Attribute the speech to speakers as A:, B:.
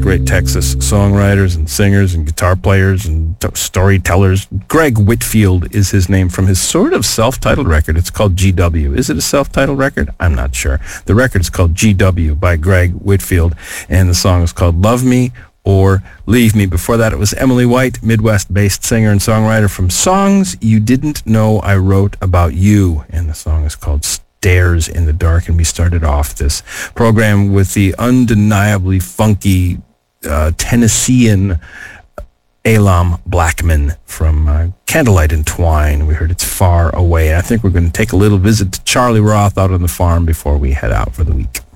A: great Texas songwriters and singers and guitar players and storytellers. Greg Whitfield is his name from his sort of self-titled record. It's called GW. Is it a self-titled record? I'm not sure. The record is called GW by Greg Whitfield, and the song is called Love Me or Leave Me. Before that, it was Emily White, Midwest-based singer and songwriter from Songs You Didn't Know I Wrote About You, and the song is called Stairs in the Dark. And we started off this program with the undeniably funky Tennessean Elam Blackman from Candlelight and Twine. We heard It's Far Away. And I think we're going to take a little visit to Charlie Roth out on the farm before we head out for the week.